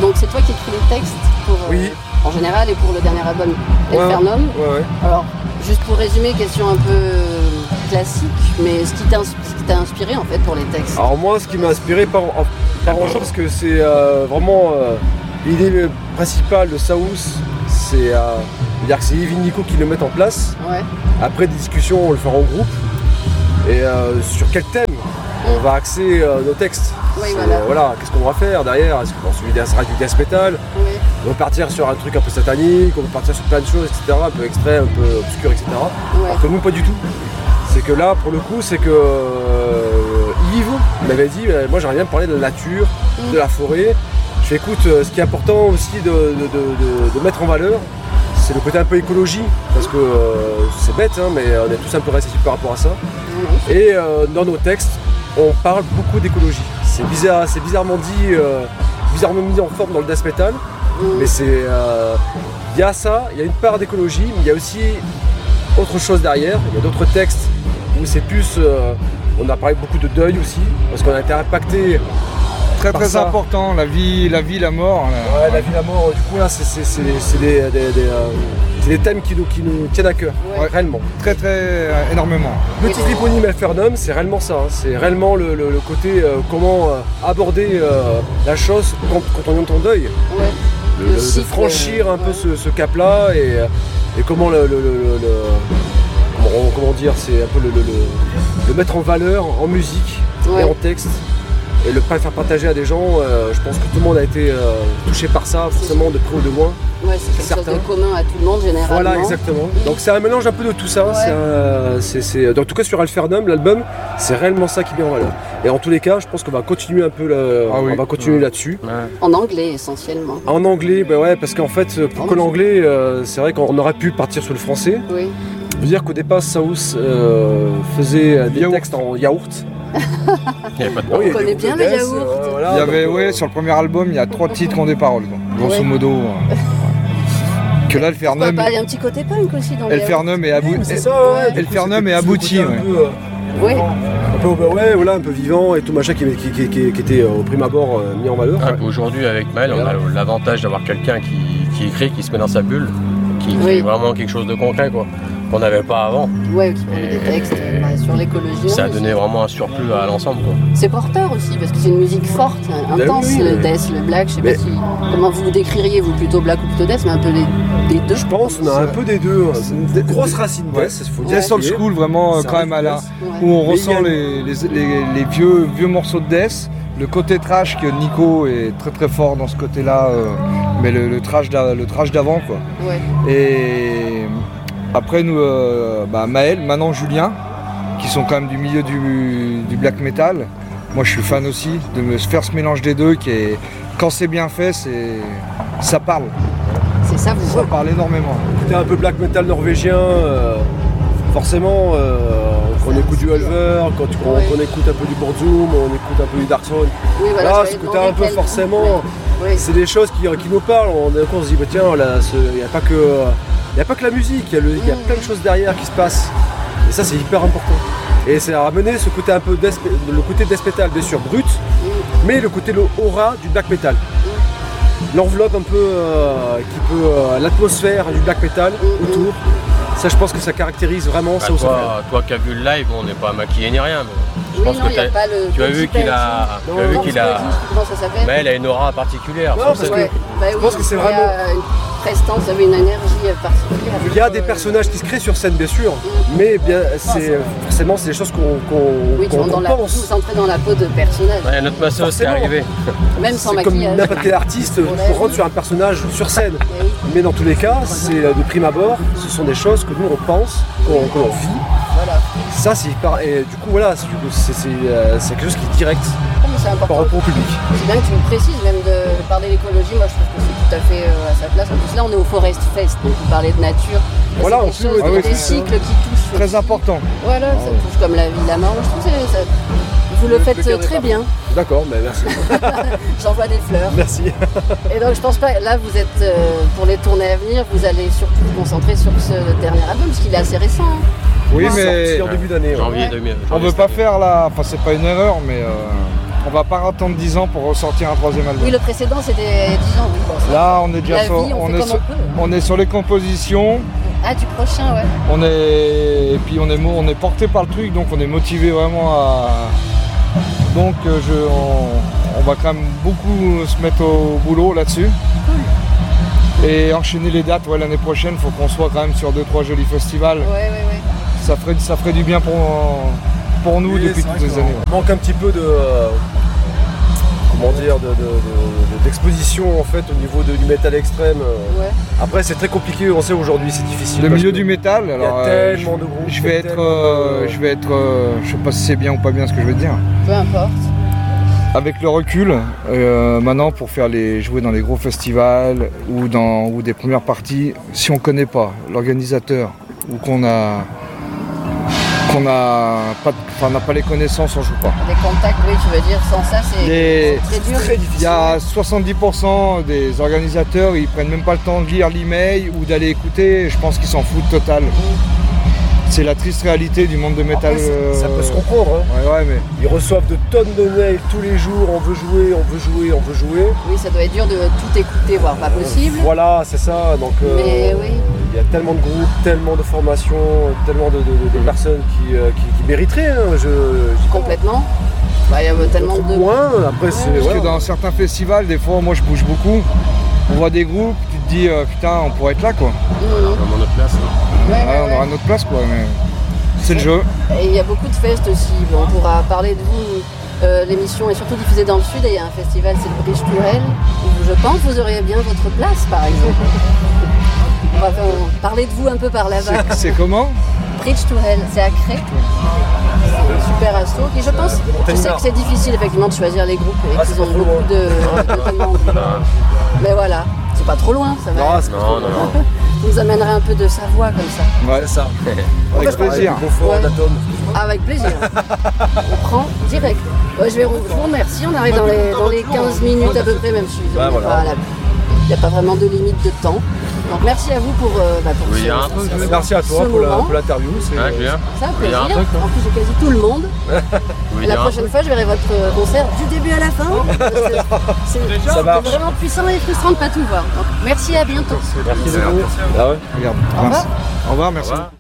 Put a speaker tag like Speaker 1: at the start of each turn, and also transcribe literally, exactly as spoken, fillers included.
Speaker 1: donc c'est toi qui écris les textes pour, euh,
Speaker 2: oui.
Speaker 1: en général et pour le dernier album Infernum.
Speaker 2: Ouais, ouais.
Speaker 1: Alors, juste pour résumer, question un peu classique, mais ce qui t'a, ce qui t'a inspiré en fait pour les textes.
Speaker 2: Alors moi, ce qui m'a inspiré, pas grand-chose, parce que c'est euh, vraiment euh, l'idée principale de Saus, c'est euh, dire que c'est Yves et Nico qui le mettent en place.
Speaker 1: Ouais.
Speaker 2: Après des discussions, on le fera en groupe. Et euh, sur quel thème on va axer euh, nos textes.
Speaker 1: Oui, voilà.
Speaker 2: Euh, voilà, qu'est-ce qu'on va faire derrière? Est-ce qu'on va sera du death metal?
Speaker 1: Oui.
Speaker 2: On va partir sur un truc un peu satanique, on va partir sur plein de choses, et cetera, un peu extrait, un peu obscur, et cetera.
Speaker 1: Ouais.
Speaker 2: Alors que nous, pas du tout. C'est que là, pour le coup, c'est que euh, Yves m'avait dit, euh, moi j'aimerais bien parler de la nature, mmh. de la forêt. Je fais écoute, euh, ce qui est important aussi de, de, de, de, de mettre en valeur, c'est le côté un peu écologie, parce que euh, c'est bête, hein, mais on est tous un peu réceptifs par rapport à ça. Mmh. Et euh, dans nos textes, on parle beaucoup d'écologie. C'est bizarre, c'est bizarrement dit, euh, bizarrement mis en forme dans le death metal, mmh. mais c'est, il euh, y a ça, il y a une part d'écologie, mais il y a aussi autre chose derrière. Il y a d'autres textes où c'est plus, euh, on a parlé beaucoup de deuil aussi, parce qu'on a été impacté.
Speaker 3: Très très ça. Important, la vie, la vie, la mort. Là.
Speaker 2: Ouais, la vie, la mort. Du coup là, c'est, c'est, c'est, c'est, des, des, des, euh, c'est des thèmes qui nous, qui nous tiennent à cœur, ouais. réellement.
Speaker 3: Très très euh, énormément.
Speaker 2: Le titre éponyme Infernum, c'est réellement ça. Hein. C'est réellement le, le, le côté euh, comment euh, aborder euh, la chose quand, quand on est en ton deuil.
Speaker 1: Ouais.
Speaker 2: Le, le, de franchir un ouais. peu ce, ce cap-là et, et comment le, le, le, le comment, comment dire, c'est un peu le, le, le, le mettre en valeur en musique ouais. et en texte. Et le faire partager à des gens, euh, je pense que tout le monde a été euh, touché par ça, forcément de près ou de loin.
Speaker 1: Ouais, c'est quelque certain. chose de commun à tout le monde généralement.
Speaker 2: Voilà, exactement. Donc c'est un mélange un peu de tout ça. Ouais. C'est un, c'est, c'est... En tout cas sur Infernum, l'album, c'est réellement ça qui met en valeur. Et en tous les cas, je pense qu'on va continuer un peu, le... ah oui. on va continuer ouais. là-dessus.
Speaker 1: Ouais. En anglais essentiellement.
Speaker 2: En anglais, bah ouais, parce qu'en fait, pour que l'anglais, euh, c'est vrai qu'on aurait pu partir sur le français.
Speaker 1: Oui.
Speaker 2: Je veux dire qu'au départ, Saus euh, faisait des yaourt. textes en yaourt.
Speaker 1: Il y avait pas de on oui, connaît bien les yaourts. Euh,
Speaker 3: voilà, il y avait, ouais, sur le premier album, il y a trois titres qui ont des paroles, grosso ouais. modo. Euh, que là, Infernum.
Speaker 1: Il y a un petit côté punk aussi dans les
Speaker 3: Infernum est abouti.
Speaker 2: Oui, ça, ouais,
Speaker 3: Infernum est abouti. Ouais.
Speaker 2: Oui. Un peu, ouais, voilà, un peu vivant et tout machin qui, qui, qui, qui, qui était au prime abord euh, mis en valeur.
Speaker 4: Ah, ouais. Aujourd'hui, avec Maël, on a l'avantage d'avoir quelqu'un qui, qui écrit, qui se met dans sa bulle, qui écrit oui. vraiment quelque chose de concret, quoi. Qu'on n'avait pas avant.
Speaker 1: Ouais, qui met des textes et, bah, sur l'écologie.
Speaker 4: Ça a donné vraiment un surplus à l'ensemble, quoi.
Speaker 1: C'est porteur aussi, parce que c'est une musique forte, intense, oui, le mais... death, le black, je sais mais... pas si... Comment vous décririez, vous, plutôt black ou plutôt death, mais un peu les, les deux.
Speaker 2: Je pense, on a un peu des deux. C'est une grosse racine
Speaker 3: ouais.
Speaker 2: death, il faut
Speaker 3: dire. Death old school, vraiment, euh, quand même, à la... Ouais. Où on mais ressent a... les, les, les, les vieux, vieux morceaux de death. Le côté trash que Nico est très très fort dans ce côté-là, euh, mais le, le trash d'avant, quoi.
Speaker 1: Ouais.
Speaker 3: Et... Après nous, euh, bah Maël, maintenant Julien, qui sont quand même du milieu du, du black metal. Moi je suis fan aussi de me faire ce mélange des deux qui est, quand c'est bien fait, c'est, ça parle.
Speaker 1: C'est ça, vous
Speaker 3: Ça parle énormément.
Speaker 2: C'était un peu black metal norvégien, euh, forcément, euh, quand on écoute du Ulver, quand on, ouais. on écoute un peu du Burzum, on écoute un peu du Darkthrone.
Speaker 1: Oui, voilà,
Speaker 2: là, ce côté un peu forcément, ouais. c'est des choses qui, qui nous parlent. On, on se dit, bah, tiens, il n'y a pas que... Il n'y a pas que la musique, il y, mmh. y a plein de choses derrière qui se passent. Et ça, c'est hyper important. Et c'est à ramener ce côté un peu, le côté death metal, bien sûr, brut, mmh. mais le côté le aura du black metal. Mmh. L'enveloppe un peu, euh, qui peut, euh, l'atmosphère du black metal mmh. autour. Ça, je pense que ça caractérise vraiment bah, ça aussi.
Speaker 4: Toi, toi qui as vu le live, on n'est pas maquillé ni rien. Mais je
Speaker 1: oui,
Speaker 4: pense
Speaker 1: non,
Speaker 4: que
Speaker 1: y a pas le
Speaker 4: tu as vu qu'il a.
Speaker 1: Non,
Speaker 4: tu as vu
Speaker 1: non,
Speaker 4: qu'il a.
Speaker 1: Comment ça s'appelle?
Speaker 4: Mais elle a une aura particulière.
Speaker 2: Non, parce que ouais.
Speaker 1: bah,
Speaker 2: je
Speaker 1: oui,
Speaker 2: pense que c'est vraiment.
Speaker 1: Une prestance, vous avez une énergie particulière.
Speaker 2: Il y a des personnages qui se créent sur scène, bien sûr, mmh. mais bien, c'est, forcément, c'est des choses qu'on, qu'on,
Speaker 1: oui,
Speaker 2: qu'on, qu'on
Speaker 1: dans
Speaker 2: pense.
Speaker 1: Vous entrez dans la peau de personnage.
Speaker 4: Ouais, notre masseuse qui est arrivé.
Speaker 1: Même sans
Speaker 2: c'est
Speaker 1: maquillage.
Speaker 2: Comme n'importe quel artiste pour rendre sur un personnage sur scène. Oui. Mais dans tous les cas, c'est de prime abord, ce sont des choses que nous on pense, qu'on, qu'on vit. Voilà. Ça, c'est hyper. Et du coup, voilà, c'est, c'est, c'est, c'est quelque chose qui est direct par rapport au public.
Speaker 1: C'est bien que tu me précises, même de parler d'écologie, moi je trouve que c'est tout à fait euh, à sa place. En plus, là, on est au Forest Fest, donc vous parlez de nature.
Speaker 2: Voilà,
Speaker 1: c'est des choses, ah oui, des cycles qui touchent.
Speaker 3: Très important.
Speaker 1: Voilà, ah, ça oui. touche comme la vie, la mort. Je trouve que ça, vous le faites le très bien.
Speaker 2: D'accord, mais merci.
Speaker 1: J'envoie des fleurs.
Speaker 2: Merci.
Speaker 1: Et donc, je pense pas, là, vous êtes, euh, pour les tournées à venir, vous allez surtout vous concentrer sur ce dernier album, parce qu'il est assez récent. Hein.
Speaker 3: Oui, mais
Speaker 2: en début d'année.
Speaker 4: Janvier
Speaker 1: ouais.
Speaker 4: deux mille.
Speaker 3: On veut pas faire la. Enfin, c'est pas une erreur, mais. Euh... on va pas attendre dix ans pour ressortir un troisième album.
Speaker 1: Oui, le précédent c'était dix ans. Oui, bon,
Speaker 3: là, on est déjà
Speaker 1: la
Speaker 3: sur,
Speaker 1: vie, on,
Speaker 3: on,
Speaker 1: est
Speaker 3: est sur, on, on est sur les compositions.
Speaker 1: Ah, du prochain, ouais.
Speaker 3: On est, et puis on est, on est porté par le truc, donc on est motivé vraiment à. Donc je, on, on va quand même beaucoup se mettre au boulot là-dessus. Cool. Et enchaîner les dates, ouais, l'année prochaine, il faut qu'on soit quand même sur deux trois jolis festivals.
Speaker 1: Ouais, ouais, ouais.
Speaker 3: Ça ferait, ça ferait du bien pour, pour nous oui, depuis toutes les années.
Speaker 2: Il manque un petit peu de. Euh, comment dire, de, de, de, d'exposition en fait au niveau de, du métal extrême.
Speaker 1: Ouais.
Speaker 2: Après c'est très compliqué, on sait aujourd'hui c'est difficile.
Speaker 3: Le milieu du métal, alors
Speaker 2: il y a tellement euh, de groupes.
Speaker 3: Je vais être, euh, je vais être, euh, je sais pas si c'est bien ou pas bien ce que je veux te dire.
Speaker 1: Peu importe.
Speaker 3: Avec le recul, euh, maintenant pour faire les jouer dans les gros festivals ou dans ou des premières parties, si on connaît pas l'organisateur ou qu'on a qu'on a pas, enfin, n'a pas les connaissances, on joue pas.
Speaker 1: Les contacts, oui, tu veux dire, sans ça, c'est,
Speaker 3: les...
Speaker 1: c'est très dur.
Speaker 2: Très difficile.
Speaker 3: Il y a soixante-dix pour cent des organisateurs, ils prennent même pas le temps de lire l'email ou d'aller écouter, je pense qu'ils s'en foutent total. Mmh. C'est la triste réalité du monde de métal.
Speaker 2: Après, euh... ça peut se comprendre. Hein.
Speaker 3: Ouais, ouais, mais...
Speaker 2: Ils reçoivent de tonnes de mails tous les jours, on veut jouer, on veut jouer, on veut jouer.
Speaker 1: Oui, ça doit être dur de tout écouter, voire pas possible.
Speaker 2: Voilà, c'est ça. Donc, euh,
Speaker 1: mais oui.
Speaker 2: Il y a tellement de groupes, tellement de formations, tellement de, de, de, de personnes qui, euh, qui, qui mériteraient. Hein, je, je
Speaker 1: Complètement. Bah, il y a tellement de...
Speaker 2: moins. Après, c'est,
Speaker 3: Parce
Speaker 2: ouais,
Speaker 3: que dans certains festivals, des fois, moi je bouge beaucoup. On voit des groupes, tu te dis, euh, putain, on pourrait être là, quoi.
Speaker 4: Mmh. On a notre place.
Speaker 1: Ouais, ouais,
Speaker 3: ouais, on
Speaker 1: ouais.
Speaker 3: aura notre place, quoi. Mais... C'est le jeu.
Speaker 1: Et il y a beaucoup de fests aussi. On pourra parler de vous. Euh, l'émission est surtout diffusée dans le sud et il y a un festival, c'est le Bridge to Hell, où je pense que vous auriez bien votre place, par exemple. On va faire, parler de vous un peu par là-bas.
Speaker 3: C'est, c'est comment?
Speaker 1: Bridge to Hell, c'est à Cré. C'est un super asso. Et je pense, je sais que c'est difficile effectivement de choisir les groupes et qu'ils ont beaucoup de, de demandes. Mais voilà, c'est pas trop loin, ça va.
Speaker 2: Non, c'est pas trop loin.
Speaker 1: Non. Vous nous amènerez un peu de Savoie comme ça.
Speaker 3: Ouais,
Speaker 2: c'est ça.
Speaker 3: Avec plaisir.
Speaker 2: Ouais.
Speaker 1: Avec plaisir. On prend direct. Ouais, je, vais, je vous remercie. On arrive dans les, dans les quinze minutes à peu près, même si
Speaker 2: bah, voilà.
Speaker 1: il n'y a pas vraiment de limite de temps. Donc merci à vous pour, euh, bah, pour
Speaker 4: oui,
Speaker 1: ce,
Speaker 4: un truc,
Speaker 1: ce,
Speaker 2: merci à toi pour, la, pour l'interview. C'est
Speaker 4: ah, bien.
Speaker 1: Ça, plaisir.
Speaker 4: Un truc,
Speaker 1: en plus, j'ai quasi tout le monde.
Speaker 4: Oui,
Speaker 1: la prochaine fois, je verrai votre concert du début à la fin. C'est, c'est, c'est vraiment puissant et frustrant de ne pas tout voir. Donc, merci, à bientôt.
Speaker 2: Merci, merci beaucoup. Ah ouais.
Speaker 3: Regarde.
Speaker 1: Au revoir.
Speaker 3: Au revoir, merci. Au revoir.